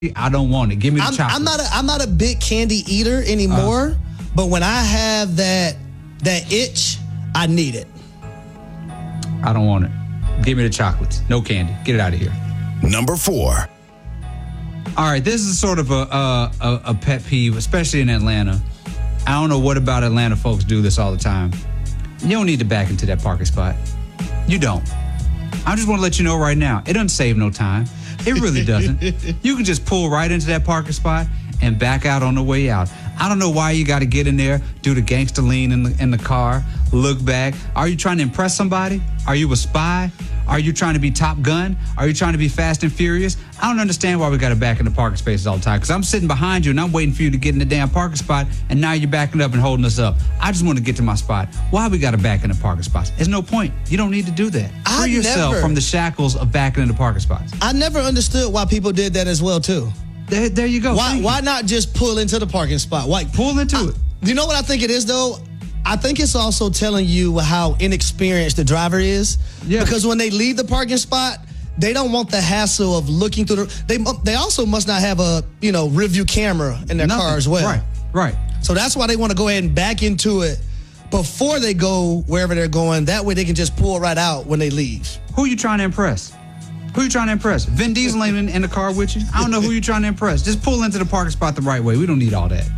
I don't want it. Give me the chocolate. I'm not a big candy eater anymore, but when I have that itch, I need it. I don't want it. Give me the chocolates. No candy. Get it out of here. Number 4. All right, this is sort of a pet peeve, especially in Atlanta. I don't know what about Atlanta folks do this all the time. You don't need to back into that parking spot. You don't. I just want to let you know right now, it doesn't save no time. It really doesn't. You can just pull right into that parking spot and back out on the way out. I don't know why you got to get in there, do the gangster lean in the car, look back. Are you trying to impress somebody? Are you a spy? Are you trying to be Top Gun? Are you trying to be Fast and Furious? I don't understand why we got to back in the parking spaces all the time, because I'm sitting behind you and I'm waiting for you to get in the damn parking spot, and now you're backing up and holding us up. I just want to get to my spot. Why we got to back in the parking spots? There's no point. You don't need to do that. Free yourself from the shackles of backing in the parking spots. I never understood why people did that as well, too. There you go. Why not just pull into the parking spot? Why pull into it? You know what I think it is, though? I think it's also telling you how inexperienced the driver is. Yeah. Because when they leave the parking spot, they don't want the hassle of looking through they also must not have a, rear view camera in their car as well. Right. So that's why they want to go ahead and back into it before they go wherever they're going. That way they can just pull right out when they leave. Who are you trying to impress? Who you trying to impress? Vin Diesel ain't in the car with you? I don't know who you trying to impress. Just pull into the parking spot the right way. We don't need all that.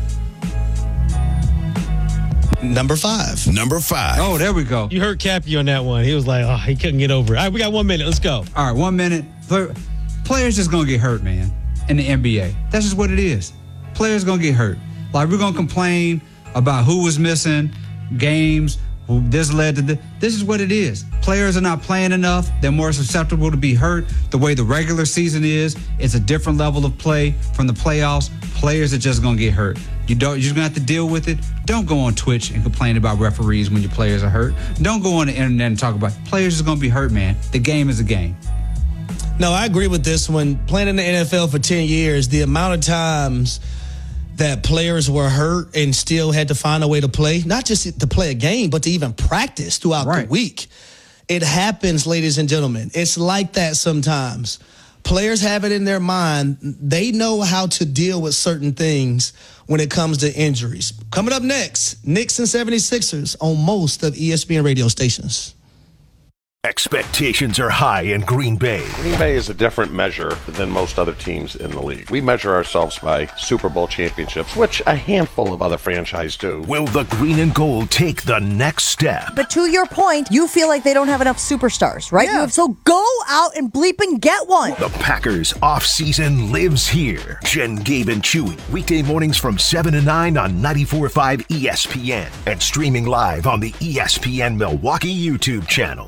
Number 5. Oh, there we go. You heard Cappy on that one. He was like, he couldn't get over it. All right, we got 1 minute. Let's go. All right, 1 minute. Players just going to get hurt, man, in the NBA. That's just what it is. Players going to get hurt. Like, we're going to complain about who was missing, games, this led to this. This is what it is. Players are not playing enough. They're more susceptible to be hurt. The way the regular season is, it's a different level of play from the playoffs. Players are just going to get hurt. You're just going to have to deal with it. Don't go on Twitch and complain about referees when your players are hurt. Don't go on the internet and talk about players are going to be hurt, man. The game is a game. No, I agree with this one. Playing in the NFL for 10 years, the amount of times that players were hurt and still had to find a way to play, not just to play a game, but to even practice throughout the week. It happens, ladies and gentlemen. It's like that sometimes. Players have it in their mind. They know how to deal with certain things when it comes to injuries. Coming up next, Knicks and 76ers on most of ESPN radio stations. Expectations are high in Green Bay. Green Bay is a different measure than most other teams in the league. We measure ourselves by Super Bowl championships, which a handful of other franchises do. Will the green and gold take the next step? But to your point, you feel like they don't have enough superstars, right? Yeah. So go out and bleep and get one. The Packers offseason lives here. Jen, Gabe, and Chewy. Weekday mornings from 7 to 9 on 94.5 ESPN. And streaming live on the ESPN Milwaukee YouTube channel.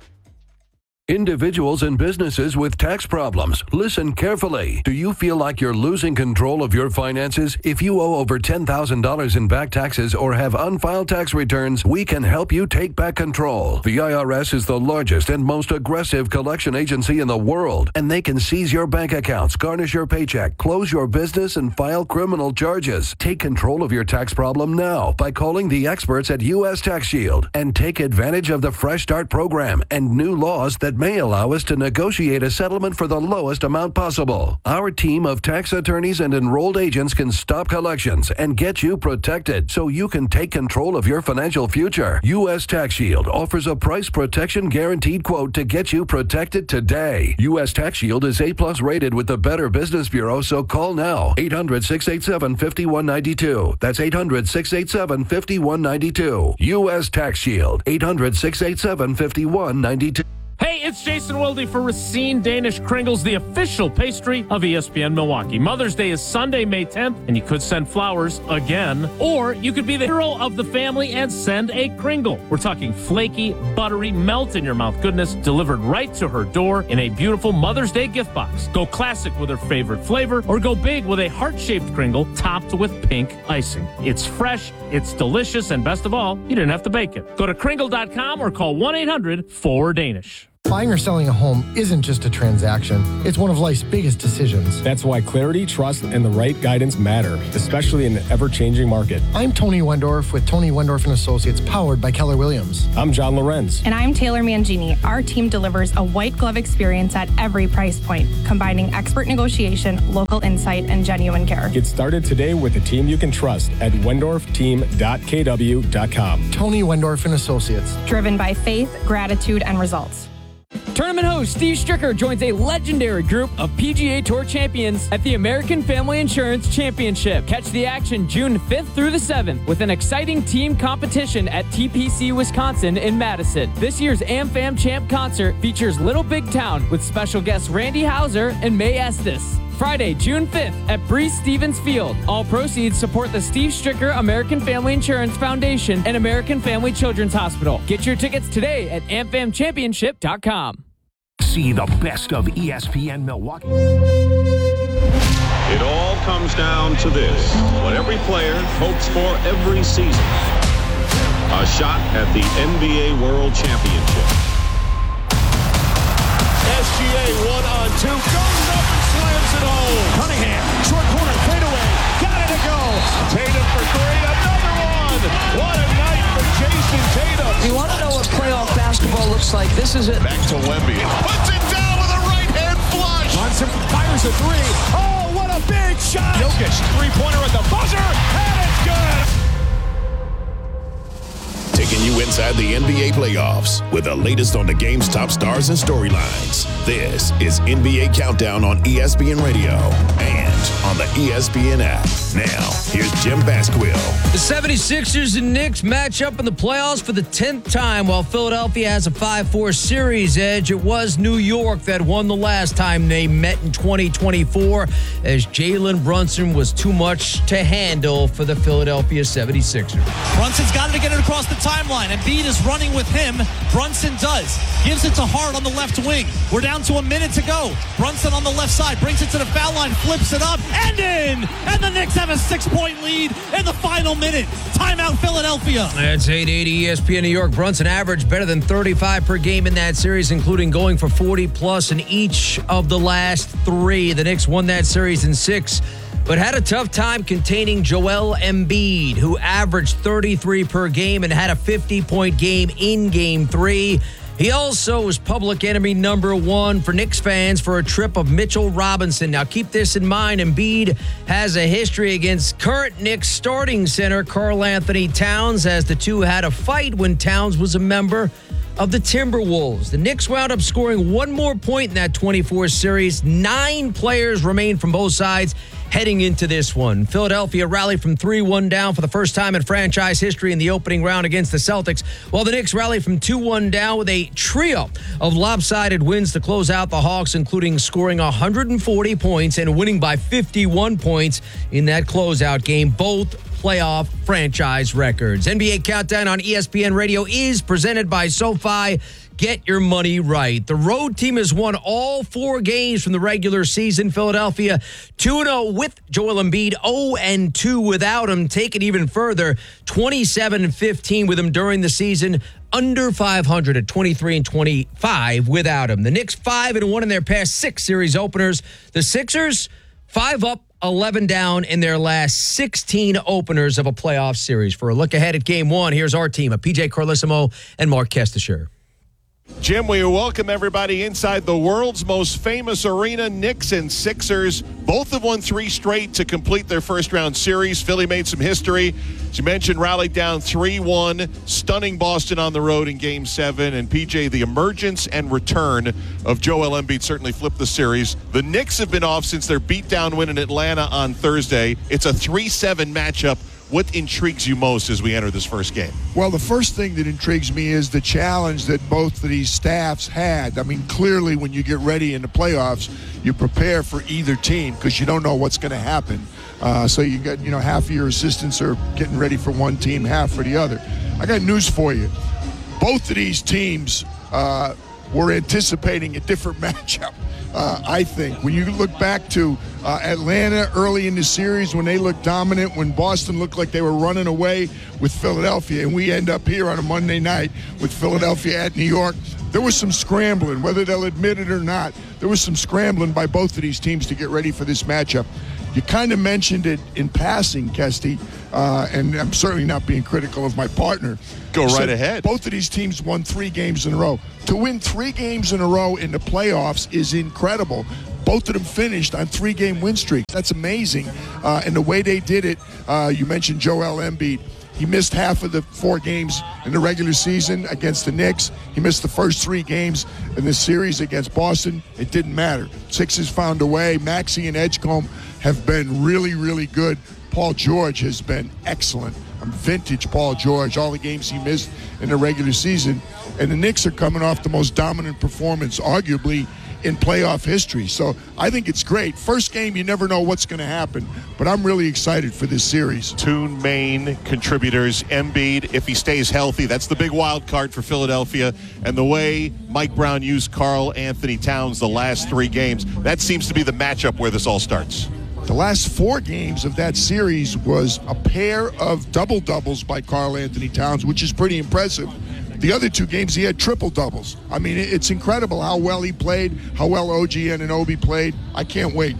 Individuals and businesses with tax problems, listen carefully. Do you feel like you're losing control of your finances? If you owe over $10,000 in back taxes or have unfiled tax returns, we can help you take back control. The IRS is the largest and most aggressive collection agency in the world, and they can seize your bank accounts, garnish your paycheck, close your business, and file criminal charges. Take control of your tax problem now by calling the experts at U.S. Tax Shield and take advantage of the Fresh Start program and new laws that may allow us to negotiate a settlement for the lowest amount possible. Our team of tax attorneys and enrolled agents can stop collections and get you protected so you can take control of your financial future. U.S. Tax Shield offers a price protection guaranteed quote to get you protected today. U.S. Tax Shield is A+ rated with the Better Business Bureau, so call now. 800-687-5192. That's 800-687-5192. U.S. Tax Shield. 800-687-5192. Hey, it's Jason Wilde for Racine Danish Kringles, the official pastry of ESPN Milwaukee. Mother's Day is Sunday, May 10th, and you could send flowers again, or you could be the hero of the family and send a Kringle. We're talking flaky, buttery, melt-in-your-mouth goodness delivered right to her door in a beautiful Mother's Day gift box. Go classic with her favorite flavor, or go big with a heart-shaped Kringle topped with pink icing. It's fresh, it's delicious, and best of all, you didn't have to bake it. Go to Kringle.com or call 1-800-4DANISH. Buying or selling a home isn't just a transaction. It's one of life's biggest decisions. That's why clarity, trust, and the right guidance matter, especially in an ever-changing market. I'm Tony Wendorf with Tony Wendorf & Associates, powered by Keller Williams. I'm John Lorenz. And I'm Taylor Mangini. Our team delivers a white glove experience at every price point, combining expert negotiation, local insight, and genuine care. Get started today with a team you can trust at wendorfteam.kw.com. Tony Wendorf & Associates. Driven by faith, gratitude, and results. Tournament host Steve Stricker joins a legendary group of PGA Tour champions at the American Family Insurance Championship. Catch the action June 5th through the 7th with an exciting team competition at TPC Wisconsin in Madison. This year's AmFam Champ concert features Little Big Town with special guests Randy Houser and May Estes. Friday, June 5th at Breese Stevens Field. All proceeds support the Steve Stricker American Family Insurance Foundation and American Family Children's Hospital. Get your tickets today at amfamchampionship.com. See the best of ESPN Milwaukee. It all comes down to this: what every player hopes for every season. A shot at the NBA World Championship. SGA 1-on-2, goes up and slams it home. Cunningham, short corner, fadeaway, got it to go. Tatum for three, another one. What a night for Jason Tatum. You want to know what playoff basketball looks like? This is it. Back to Wemby. Puts it down with a right-hand flush. Johnson fires a three. Oh, what a big shot. Jokic, three-pointer at the buzzer, and it's good. Taking you inside the NBA playoffs with the latest on the game's top stars and storylines. This is NBA Countdown on ESPN Radio and on the ESPN app. Now, here's Jim Basquill. The 76ers and Knicks match up in the playoffs for the 10th time while Philadelphia has a 5-4 series edge. It was New York that won the last time they met in 2024 as Jalen Brunson was too much to handle for the Philadelphia 76ers. Brunson's got to get it across the timeline. Embiid is running with him. Brunson does. Gives it to Hart on the left wing. We're down to a minute to go. Brunson on the left side brings it to the foul line, flips it up, and in! And the Knicks have a 6-point lead in the final minute. Timeout, Philadelphia. That's 880 ESPN New York. Brunson averaged better than 35 per game in that series, including going for 40-plus in each of the last three. The Knicks won that series in 6, but had a tough time containing Joel Embiid, who averaged 33 per game and had a 50-point game in Game 3. He also was public enemy number one for Knicks fans for a trip of Mitchell Robinson. Now, keep this in mind. Embiid has a history against current Knicks starting center Karl Anthony Towns, as the two had a fight when Towns was a member of the Timberwolves. The Knicks wound up scoring one more point in that 24 series. 9 players remained from both sides heading into this one. Philadelphia rallied from 3-1 down for the first time in franchise history in the opening round against the Celtics, while the Knicks rallied from 2-1 down with a trio of lopsided wins to close out the Hawks, including scoring 140 points and winning by 51 points in that closeout game. Both playoff franchise records. NBA Countdown on ESPN Radio is presented by SoFi. Get your money right. The road team has won all 4 games from the regular season. Philadelphia 2-0 with Joel Embiid, 0-2 without him. Take it even further, 27-15 with him during the season. Under 500 at 23-25 without him. The Knicks 5-1 in their past 6 series openers. The Sixers 5 up, 11 down in their last 16 openers of a playoff series. For a look ahead at Game 1, here's our team of PJ Carlissimo and Mark Kestisher. Jim, we welcome everybody inside the world's most famous arena. Knicks and Sixers both have won 3 straight to complete their first-round series. Philly made some history. As you mentioned, rallied down 3-1, stunning Boston on the road in Game 7. And, PJ, the emergence and return of Joel Embiid certainly flipped the series. The Knicks have been off since their beatdown win in Atlanta on Thursday. It's a 3-7 matchup. What intrigues you most as we enter this first game? Well, the first thing that intrigues me is the challenge that both of these staffs had. I mean, clearly when you get ready in the playoffs, you prepare for either team because you don't know what's going to happen. So you got, half of your assistants are getting ready for one team, half for the other. I got news for you. Both of these teams were anticipating a different matchup. I think when you look back to Atlanta early in the series when they looked dominant, when Boston looked like they were running away with Philadelphia, and we end up here on a Monday night with Philadelphia at New York, there was some scrambling, whether they'll admit it or not. There was some scrambling by both of these teams to get ready for this matchup. You kind of mentioned it in passing, Kesty, and I'm certainly not being critical of my partner. Go right ahead. Both of these teams won 3 games in a row. To win 3 games in a row in the playoffs is incredible. Both of them finished on 3-game win streaks. That's amazing. And the way they did it, you mentioned Joel Embiid. He missed half of the 4 games in the regular season against the Knicks. He missed the first 3 games in the series against Boston. It didn't matter. Sixers found a way. Maxey and Edgecombe have been really, really good. Paul George has been excellent. Vintage Paul George, all the games he missed in the regular season. And the Knicks are coming off the most dominant performance, arguably, in playoff history. So I think it's great. First game, you never know what's going to happen, but I'm really excited for this series. 2 main contributors, Embiid, if he stays healthy, that's the big wild card for Philadelphia. And the way Mike Brown used Karl Anthony Towns the last 3 games, that seems to be the matchup where this all starts. The last 4 games of that series was a pair of double-doubles by Karl Anthony Towns, which is pretty impressive. The other 2 games, he had triple-doubles. I mean, it's incredible how well he played, how well OG Anunoby played. I can't wait.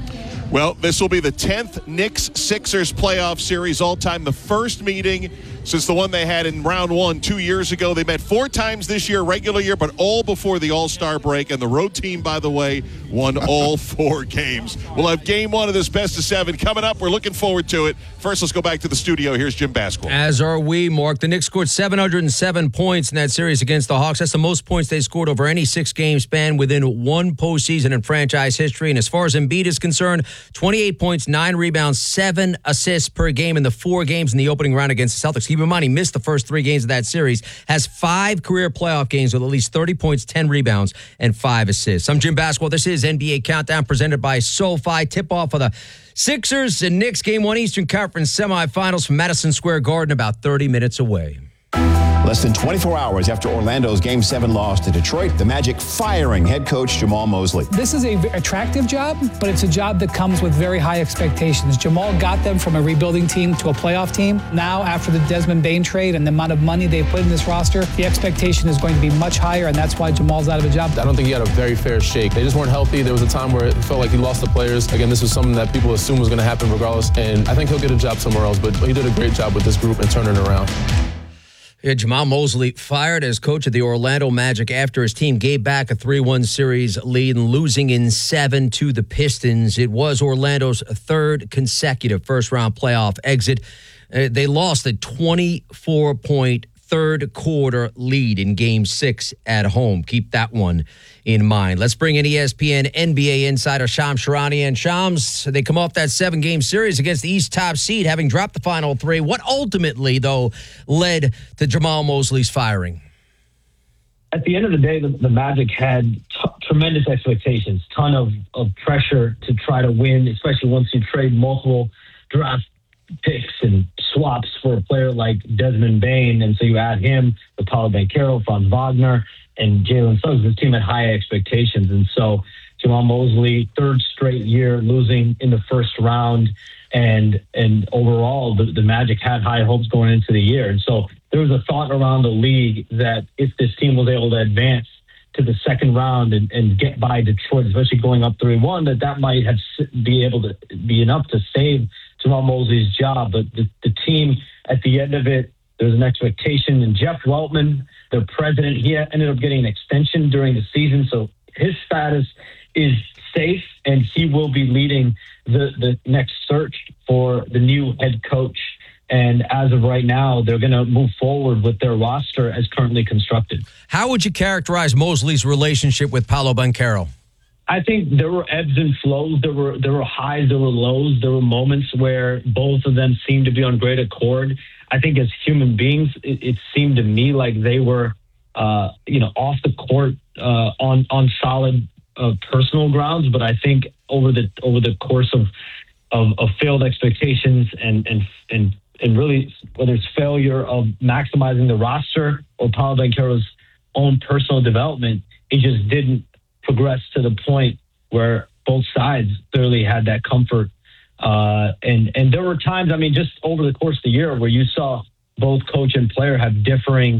Well, this will be the 10th Knicks-Sixers playoff series all-time, the first meeting since the one they had in round 1 2 years ago. They met 4 times this year, regular year, but all before the All-Star break. And the road team, by the way, won all 4 games. We'll have game 1 of this best-of-7 coming up. We're looking forward to it. First, let's go back to the studio. Here's Jim Basquiat. As are we, Mark. The Knicks scored 707 points in that series against the Hawks. That's the most points they scored over any 6-game span within one postseason in franchise history. And as far as Embiid is concerned, 28 points, 9 rebounds, 7 assists per game in the 4 games in the opening round against the Celtics. Keep in mind, he missed the first 3 games of that series, has 5 career playoff games with at least 30 points, 10 rebounds, and 5 assists. I'm Jim Basquiat. This is NBA Countdown presented by SoFi. Tip-off of the Sixers and Knicks Game 1 Eastern Conference semifinals from Madison Square Garden, about 30 minutes away. Less than 24 hours after Orlando's Game 7 loss to Detroit, the Magic firing head coach Jamal Mosley. This is an attractive job, but it's a job that comes with very high expectations. Jamal got them from a rebuilding team to a playoff team. Now, after the Desmond Bane trade and the amount of money they put in this roster, the expectation is going to be much higher, and that's why Jamal's out of a job. I don't think he had a very fair shake. They just weren't healthy. There was a time where it felt like he lost the players. Again, this was something that people assumed was going to happen regardless, and I think he'll get a job somewhere else, but he did a great job with this group and turning it around. Yeah, Jamal Mosley fired as coach of the Orlando Magic after his team gave back a 3-1 series lead and losing in 7 to the Pistons. It was Orlando's 3rd consecutive first-round playoff exit. They lost a 24-point third-quarter lead in Game 6 at home. Keep that one in mind. Let's bring in ESPN NBA insider Shams Charania. And Shams, they come off that 7-game series against the East top seed, having dropped the final 3. What ultimately, though, led to Jamal Mosley's firing? At the end of the day, the Magic had tremendous expectations, ton of pressure to try to win, especially once you trade multiple draft picks and swaps for a player like Desmond Bane. And so you add him, the Paolo Banchero, Franz Wagner, and Jalen Suggs. This team had high expectations. And so Jamal Mosley, 3rd straight year losing in the first round. And overall, the Magic had high hopes going into the year. And so there was a thought around the league that if this team was able to advance to the second round and get by Detroit, especially going up 3-1, that might be able to be enough to save Jamal Mosley's job. But the team, at the end of it, there's an expectation. And Jeff Weltman, their president, he ended up getting an extension during the season. So his status is safe, and he will be leading the next search for the new head coach. And as of right now, they're going to move forward with their roster as currently constructed. How would you characterize Mosley's relationship with Paolo Banchero? I think there were ebbs and flows. There were highs, there were lows. There were moments where both of them seemed to be on great accord. I think as human beings, it seemed to me like they were, off the court on solid personal grounds. But I think over the course of failed expectations and really whether it's failure of maximizing the roster or Paolo Banchero's own personal development, it just didn't progress to the point where both sides clearly had that comfort. And there were times, just over the course of the year where you saw both coach and player have differing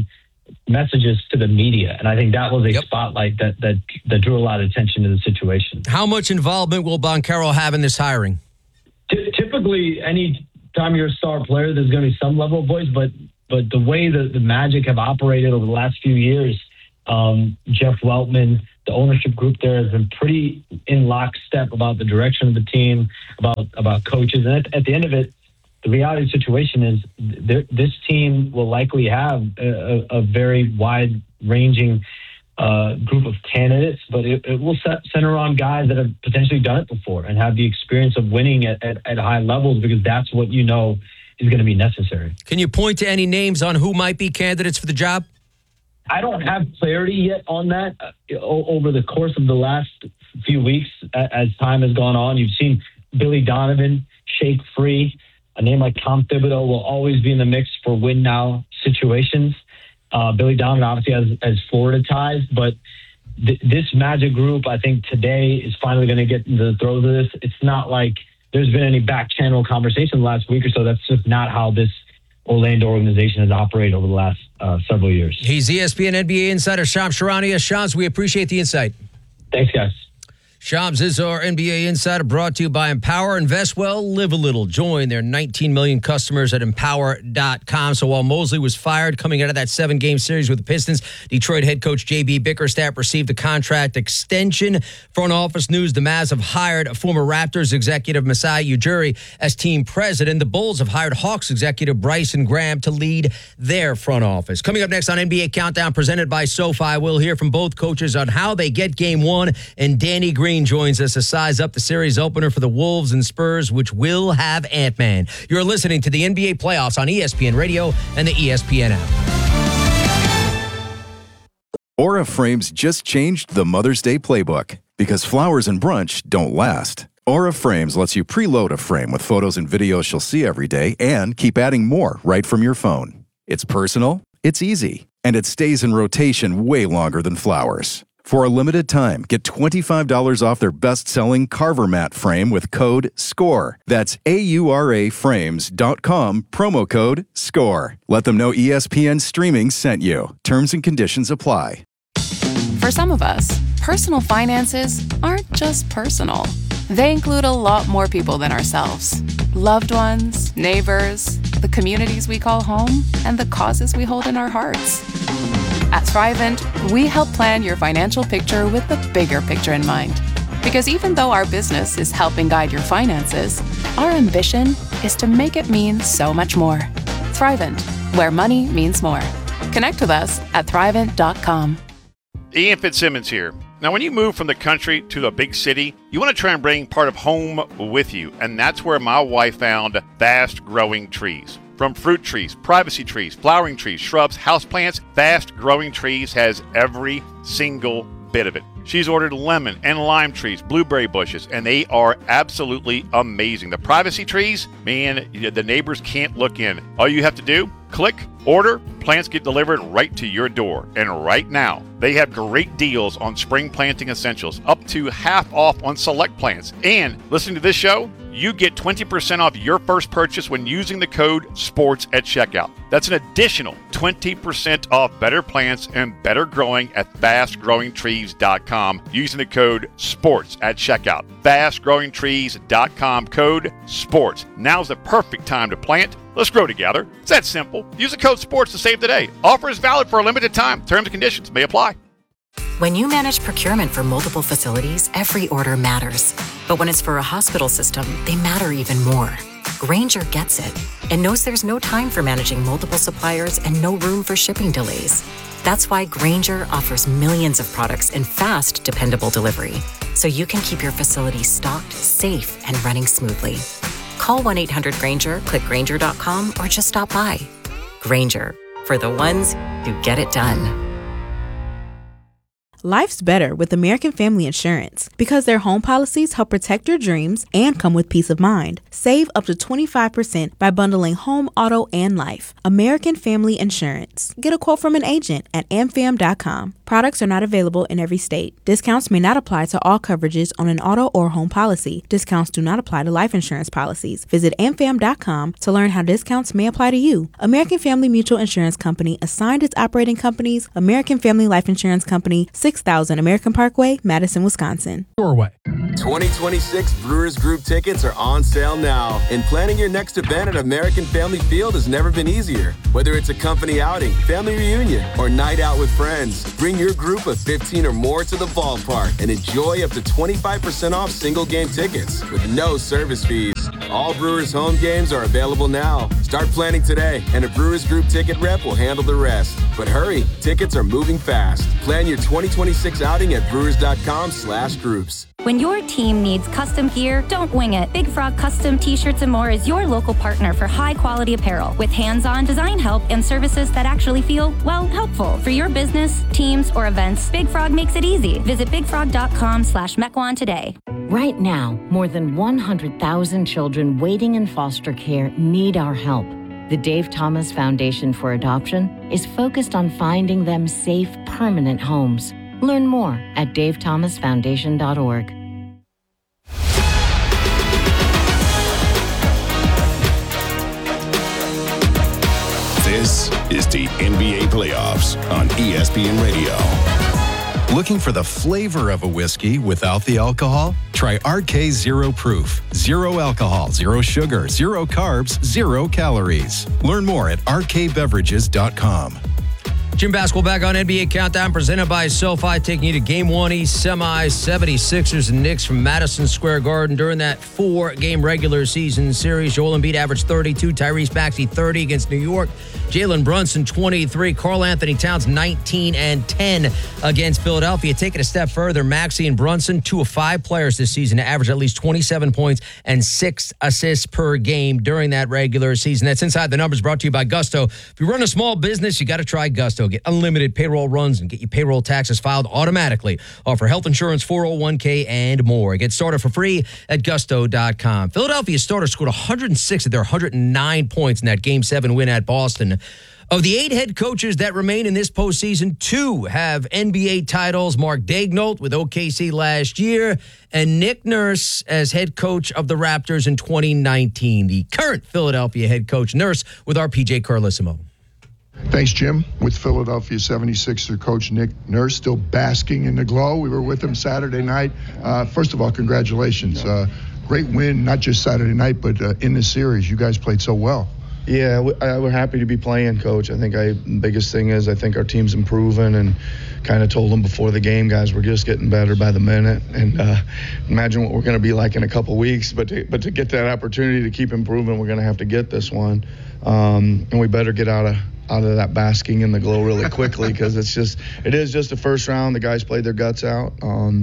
messages to the media. And I think that was a spotlight that drew a lot of attention to the situation. How much involvement will Banchero have in this hiring? Typically, any time you're a star player, there's going to be some level of voice, but the way that the Magic have operated over the last few years, Jeff Weltman, the ownership group there has been pretty in lockstep about the direction of the team, about coaches. And at the end of it, the reality situation is this team will likely have a very wide-ranging group of candidates, but it will center on guys that have potentially done it before and have the experience of winning at high levels, because that's what is going to be necessary. Can you point to any names on who might be candidates for the job? I don't have clarity yet on that. Over the course of the last few weeks, as time has gone on, you've seen Billy Donovan shake free. A name like Tom Thibodeau will always be in the mix for win-now situations. Billy Donovan obviously has Florida ties, but this Magic group, I think today, is finally going to get into the throes of this. It's not like there's been any back-channel conversation the last week or so. That's just not how this Orlando organization has operated over the last several years. He's ESPN NBA insider Shams Charania. Shams, we appreciate the insight. Thanks, guys. Shams is our NBA insider, brought to you by Empower. Invest well, live a little. Join their 19 million customers at Empower.com. So while Mosley was fired coming out of that 7-game series with the Pistons, Detroit head coach J.B. Bickerstaff received a contract extension. Front office news, the Mavs have hired former Raptors executive Masai Ujiri as team president. The Bulls have hired Hawks executive Bryson Graham to lead their front office. Coming up next on NBA Countdown, presented by SoFi, we'll hear from both coaches on how they get Game 1, and Danny Green joins us to size up the series opener for the Wolves and Spurs, which will have Ant-Man. You're listening to the NBA playoffs on ESPN Radio and the ESPN app. Aura Frames just changed the Mother's Day playbook, because flowers and brunch don't last. Aura Frames lets you preload a frame with photos and videos she'll see every day and keep adding more right from your phone. It's personal, it's easy, and it stays in rotation way longer than flowers. For a limited time, get $25 off their best-selling Carver Mat frame with code SCORE. That's AURAFrames.com, promo code SCORE. Let them know ESPN Streaming sent you. Terms and conditions apply. For some of us, personal finances aren't just personal. They include a lot more people than ourselves. Loved ones, neighbors, the communities we call home, and the causes we hold in our hearts. At Thrivent, we help plan your financial picture with the bigger picture in mind. Because even though our business is helping guide your finances, our ambition is to make it mean so much more. Thrivent, where money means more. Connect with us at Thrivent.com. Ian Fitzsimmons here. Now, when you move from the country to the big city, you want to try and bring part of home with you. And that's where my wife found Fast Growing Trees. From fruit trees, privacy trees, flowering trees, shrubs, houseplants, Fast Growing Trees has every single bit of it. She's ordered lemon and lime trees, blueberry bushes, and they are absolutely amazing. The privacy trees, man, the neighbors can't look in. All you have to do, click, order, plants get delivered right to your door. And right now, they have great deals on spring planting essentials, up to half off on select plants. And listening to this show, you get 20% off your first purchase when using the code SPORTS at checkout. That's an additional 20% off better plants and better growing at fastgrowingtrees.com using the code SPORTS at checkout. Fastgrowingtrees.com, code SPORTS. Now's the perfect time to plant. Let's grow together. It's that simple. Use the code SPORTS to save today. Offer is valid for a limited time. Terms and conditions may apply. When you manage procurement for multiple facilities, every order matters. But when it's for a hospital system, they matter even more. Grainger gets it and knows there's no time for managing multiple suppliers and no room for shipping delays. That's why Grainger offers millions of products in fast, dependable delivery, so you can keep your facility stocked, safe, and running smoothly. Call 1-800-GRAINGER, click Grainger.com, or just stop by. Grainger, for the ones who get it done. Life's better with American Family Insurance because their home policies help protect your dreams and come with peace of mind. Save up to 25% by bundling home, auto, and life. American Family Insurance. Get a quote from an agent at amfam.com. Products are not available in every state. Discounts may not apply to all coverages on an auto or home policy. Discounts do not apply to life insurance policies. Visit amfam.com to learn how discounts may apply to you. American Family Mutual Insurance Company assigned its operating companies American Family Life Insurance Company, 6000 American Parkway, Madison, Wisconsin. Doorway. 2026 Brewers Group tickets are on sale now, and planning your next event at American Family Field has never been easier. Whether it's a company outing, family reunion, or night out with friends, bring your group of 15 or more to the ballpark and enjoy up to 25% off single game tickets with no service fees. All Brewers home games are available now. Start planning today, and a Brewers Group ticket rep will handle the rest. But hurry, tickets are moving fast. Plan your 2026 outing at brewers.com/groups. When your team needs custom gear, don't wing it. Big Frog Custom T-Shirts and More is your local partner for high-quality apparel with hands-on design help and services that actually feel, well, helpful. For your business, teams, or events, Big Frog makes it easy. Visit bigfrog.com/Mequon today. Right now, more than 100,000 children waiting in foster care need our help. The Dave Thomas Foundation for Adoption is focused on finding them safe, permanent homes. Learn more at davethomasfoundation.org. This is the NBA Playoffs on ESPN Radio. Looking for the flavor of a whiskey without the alcohol? Try RK Zero Proof. Zero alcohol, zero sugar, zero carbs, zero calories. Learn more at rkbeverages.com. Jim Basketball back on NBA Countdown, presented by SoFi, taking you to Game 1 East semis, 76ers and Knicks from Madison Square Garden. During that 4-game regular season series, Joel Embiid averaged 32, Tyrese Maxey 30 against New York, Jalen Brunson 23, Karl Anthony Towns 19 and 10 against Philadelphia. Take it a step further, Maxey and Brunson, 2 of 5 players this season to average at least 27 points and 6 assists per game during that regular season. That's Inside the Numbers, brought to you by Gusto. If you run a small business, you got to try Gusto. Get unlimited payroll runs and get your payroll taxes filed automatically. Offer health insurance, 401k, and more. Get started for free at gusto.com. Philadelphia starters scored 106 of their 109 points in that Game 7 win at Boston. Of the 8 head coaches that remain in this postseason, 2 have NBA titles. Mark Daigneault with OKC last year, and Nick Nurse as head coach of the Raptors in 2019. The current Philadelphia head coach, Nurse, with our PJ Carlissimo. Thanks, Jim. With Philadelphia 76er coach Nick Nurse, still basking in the glow. We were with him Saturday night. First of all, congratulations. Great win, not just Saturday night, but in the series. You guys played so well. Yeah, we're happy to be playing, Coach. I think the biggest thing is I think our team's improving, and kind of told them before the game, guys, we're just getting better by the minute, and imagine what we're going to be like in a couple weeks. But to get that opportunity to keep improving, we're going to have to get this one, and we better get out of that basking in the glow really quickly, because it is just the first round. The guys played their guts out,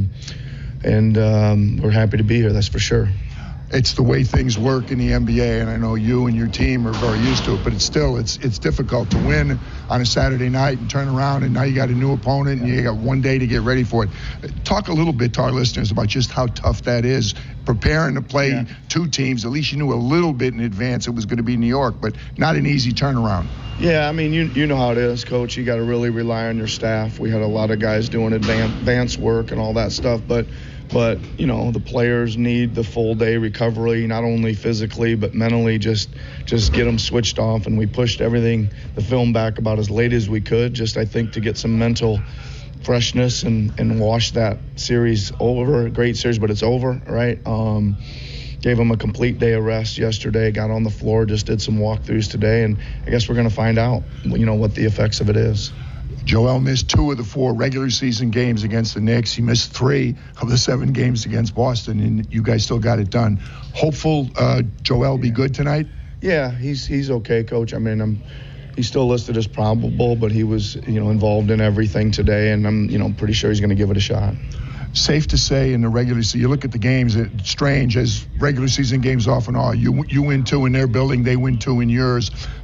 and we're happy to be here, that's for sure. It's the way things work in the NBA, and I know you and your team are very used to it, but it's difficult to win on a Saturday night and turn around, and now you got a new opponent, and you got one day to get ready for it. Talk a little bit to our listeners about just how tough that is, preparing to play 2 teams. At least you knew a little bit in advance it was going to be New York, but not an easy turnaround. Yeah, I mean, you know how it is, Coach. You got to really rely on your staff. We had a lot of guys doing advanced work and all that stuff, but you know, the players need the full day recovery, not only physically but mentally, just get them switched off. And we pushed the film back about as late as we could, just I think to get some mental freshness and wash that series over. Great series, but it's over, right? Gave them a complete day of rest yesterday, got on the floor, just did some walkthroughs today, and I guess we're going to find out, you know, what the effects of it is. Joel missed 2 of the 4 regular season games against the Knicks. He missed 3 of the 7 games against Boston, and you guys still got it done. Hopeful Joel be good tonight? Yeah, he's okay, Coach. I mean, he's still listed as probable, but he was, involved in everything today, and I'm, pretty sure he's going to give it a shot. Safe to say in the regular season, you look at the games, it's strange as regular season games often are. You win 2 in their building, they win 2 in yours.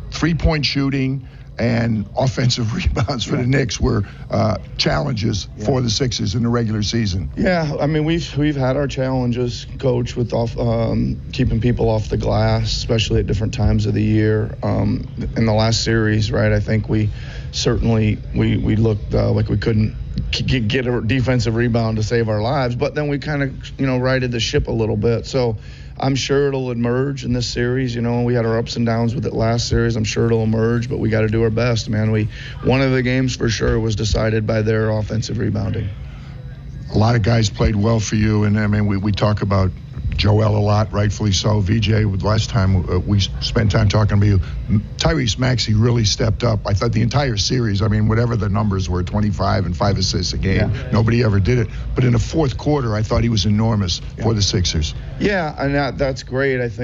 3-point shooting and offensive rebounds for the Knicks were challenges for the Sixers in the regular season. Yeah, I mean, we've had our challenges, Coach, with keeping people off the glass, especially at different times of the year. In the last series, right, I think we certainly we looked like we couldn't get a defensive rebound to save our lives, but then we kind of, righted the ship a little bit. So I'm sure it'll emerge in this series. We had our ups and downs with it last series. I'm sure it'll emerge, but we got to do our best, man. One of the games for sure was decided by their offensive rebounding. A lot of guys played well for you, and I mean, we talk about Joel a lot, rightfully so. VJ, last time we spent time talking to you, Tyrese Maxey really stepped up. I thought the entire series, I mean, whatever the numbers were, 25 and 5 assists a game, nobody ever did it. But in the fourth quarter, I thought he was enormous for the Sixers. Yeah, and that's great, I think.